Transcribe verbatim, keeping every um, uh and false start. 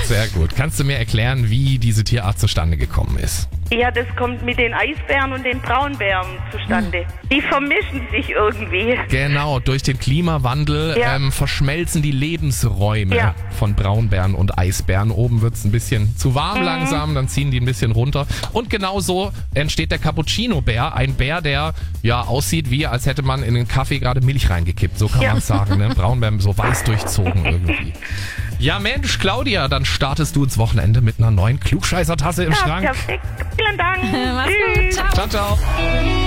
Sehr gut. Kannst du mir erklären, wie diese Tierart zustande gekommen ist? Ja, das kommt mit den Eisbären und den Braunbären zustande. Die vermischen sich irgendwie. Genau, durch den Klimawandel Ja. ähm, verschmelzen die Lebensräume Ja. von Braunbären und Eisbären. Oben wird es ein bisschen zu warm langsam, dann ziehen die ein bisschen runter. Und genau so entsteht der Cappuccino-Bär. Ein Bär, der ja aussieht wie, als hätte man in den Kaffee gerade Milch reingekippt. So kann Ja. man es sagen. Ne? Braunbär so weiß durchzogen irgendwie. Ja Mensch, Claudia, dann startest du ins Wochenende mit einer neuen Klugscheißer-Tasse im Ja, Schrank. perfekt. Vielen Dank. Mach's gut, Tschüss. ciao. Ciao, ciao.